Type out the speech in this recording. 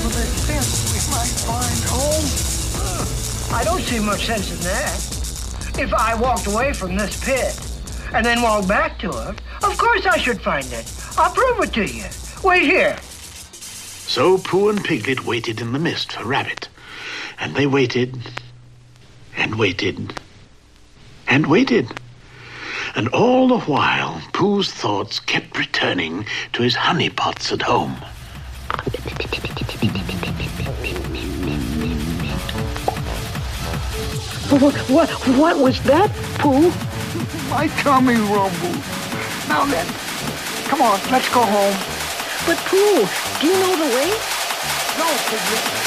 of this pit, we might find home. I don't see much sense in that. If I walked away from this pit and then walked back to it, of course I should find it. I'll prove it to you. Wait here. So Pooh and Piglet waited in the mist for Rabbit. And they waited, and waited, and waited. And all the while, Pooh's thoughts kept returning to his honey pots at home. What was that, Pooh? My tummy rumbled. Now then, come on, let's go home. But Pooh, do you know the way? No, Piglet.